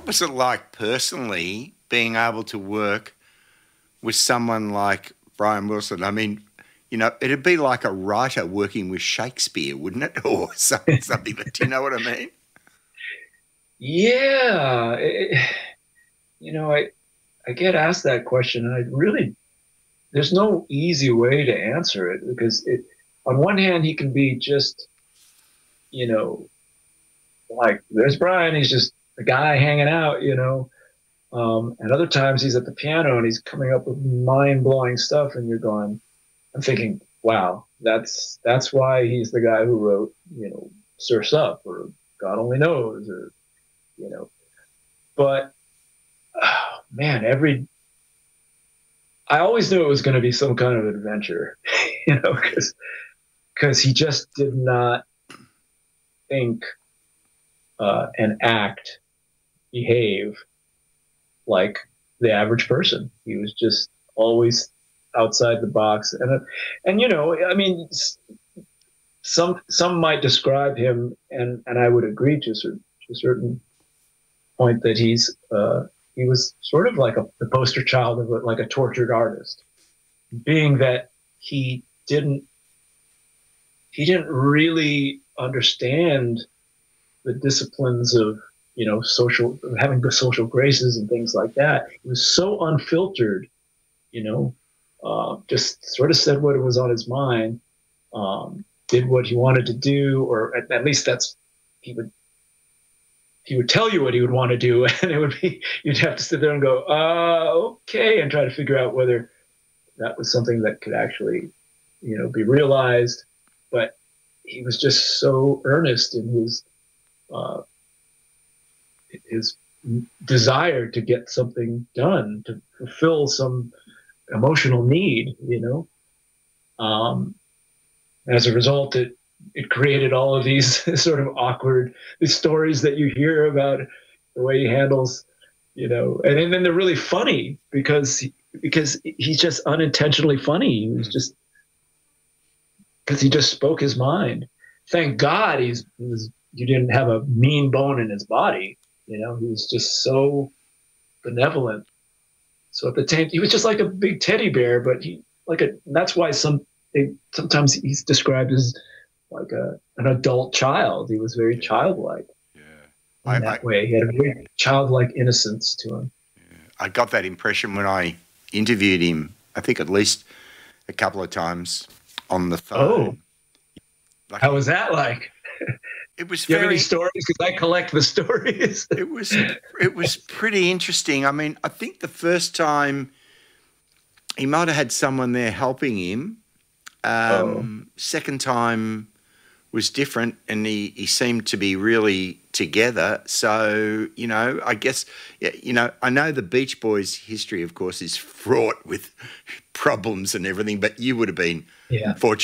what was it like personally being able to work with someone like Brian Wilson? I mean, you know, it'd be like a writer working with Shakespeare, wouldn't it? Or something that, do you know what I mean? Yeah, you know, I get asked that question, and I really there's no easy way to answer it because on one hand he can be just you know like there's Brian, he's just a guy hanging out, and other times he's at the piano and he's coming up with mind blowing stuff, and I'm thinking, wow, that's why he's the guy who wrote Surf's Up or God Only Knows or you know, but oh, man, I always knew it was going to be some kind of adventure, because he just did not think and act, behave like the average person. He was just always outside the box, and I mean, some might describe him, and I would agree to a certain point that he was sort of like the poster child of like a tortured artist, being that he didn't really understand the disciplines of having the social graces and things like that. It was so unfiltered, just sort of said what was on his mind, did what he wanted to do, or at least that's he would tell you what he would want to do, and it would be you'd have to sit there and go, okay, and try to figure out whether that was something that could actually, be realized. But he was just so earnest in his desire to get something done, to fulfill some emotional need, As a result, it created all of these sort of awkward these stories that you hear about the way he handles, and then they're really funny because he's just unintentionally funny. He was just because he just spoke his mind. Thank God you didn't have a mean bone in his body. He was just so benevolent. So at the time, he was just like a big teddy bear, but that's why sometimes he's described as like an adult child. He was very childlike in that way. He had a very childlike innocence to him. I got that impression when I interviewed him, I think at least a couple of times on the phone. Oh, how was that like? It was Do you have any stories? Because I collect the stories. It was pretty interesting. I mean, I think the first time he might have had someone there helping him. Second time was different, and he seemed to be really together. So, I guess, I know the Beach Boys' history, of course, is fraught with problems and everything, but you would have been fortunate